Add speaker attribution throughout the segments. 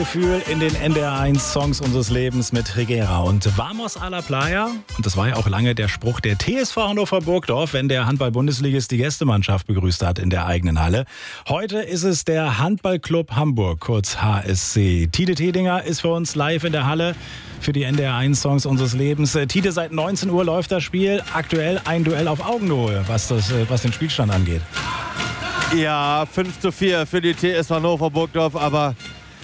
Speaker 1: Gefühl in den NDR1 Songs unseres Lebens mit Regera und Vamos a la Playa. Und das war ja auch lange der Spruch der TSV Hannover Burgdorf, wenn der Handball-Bundesligist die Gästemannschaft begrüßt hat in der eigenen Halle. Heute ist es der Handballclub Hamburg, kurz HSC. Tide Tedinger ist für uns live in der Halle für die NDR1 Songs unseres Lebens. Tide, seit 19 Uhr läuft das Spiel. Aktuell ein Duell auf Augenhöhe, was den Spielstand angeht.
Speaker 2: Ja, 5:4 für die TSV Hannover Burgdorf, aber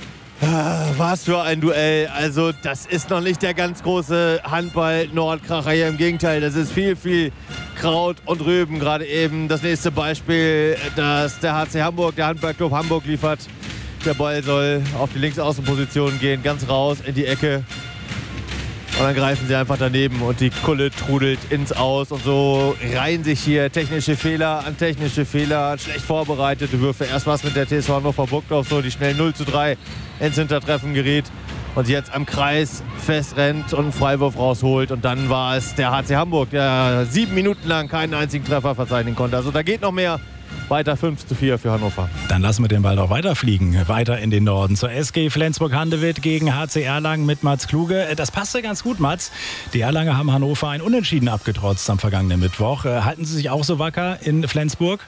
Speaker 2: was für ein Duell. Also das ist noch nicht der ganz große Handball-Nordkracher hier. Im Gegenteil, das ist viel, viel Kraut und Rüben. Gerade eben das nächste Beispiel, das der HC Hamburg, der Handballclub Hamburg liefert. Der Ball soll auf die Linksaußenposition gehen, ganz raus in die Ecke. Und dann greifen sie einfach daneben und die Kulle trudelt ins Aus. Und so reihen sich hier technische Fehler, schlecht vorbereitete Würfe. Erst was mit der TSV Hannover Burgdorf, so die schnell 0:3 ins Hintertreffen gerät. Und jetzt am Kreis festrennt und einen Freiwurf rausholt. Und dann war es der HC Hamburg, der 7 Minuten lang keinen einzigen Treffer verzeichnen konnte. Also da geht noch mehr. Weiter 5:4 für Hannover.
Speaker 1: Dann lassen wir den Ball doch weiterfliegen. Weiter in den Norden zur SG Flensburg-Handewitt gegen HC Erlangen mit Mats Kluge. Das passte ganz gut, Mats. Die Erlanger haben Hannover ein Unentschieden abgetrotzt am vergangenen Mittwoch. Halten Sie sich auch so wacker in Flensburg?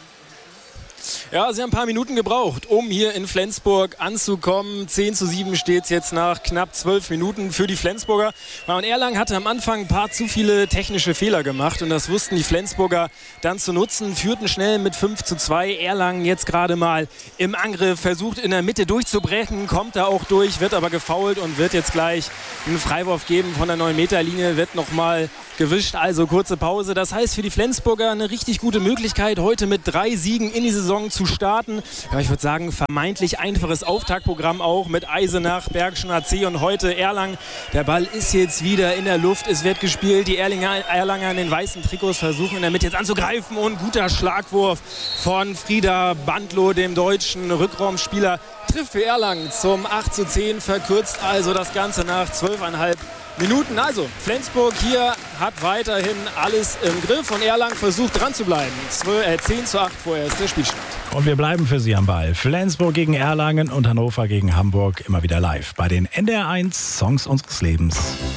Speaker 3: Ja, sie haben ein paar Minuten gebraucht, um hier in Flensburg anzukommen. 10:7 steht es jetzt nach knapp 12 Minuten für die Flensburger. Und Erlangen hatte am Anfang ein paar zu viele technische Fehler gemacht und das wussten die Flensburger dann zu nutzen. Führten schnell mit 5:2. Erlangen jetzt gerade mal im Angriff, versucht in der Mitte durchzubrechen, kommt da auch durch, wird aber gefoult und wird jetzt gleich einen Freiwurf geben von der 9-Meter-Linie, wird nochmal gewischt, also kurze Pause. Das heißt für die Flensburger eine richtig gute Möglichkeit, heute mit 3 Siegen in die Saison zu starten. Ja, ich würde sagen, vermeintlich einfaches Auftaktprogramm auch mit Eisenach, Bergischen HC und heute Erlangen. Der Ball ist jetzt wieder in der Luft, es wird gespielt. Die Erlanger in den weißen Trikots versuchen in der Mitte jetzt anzugreifen und guter Schlagwurf von Frieda Bandlow, dem deutschen Rückraumspieler, trifft für Erlangen zum 8:10, verkürzt also das Ganze nach 12,5 Minuten. Also Flensburg hier hat weiterhin alles im Griff und Erlangen versucht dran zu bleiben. 10:8 vorher ist der Spielstand.
Speaker 1: Und wir bleiben für Sie am Ball. Flensburg gegen Erlangen und Hannover gegen Hamburg immer wieder live bei den NDR1 Songs unseres Lebens.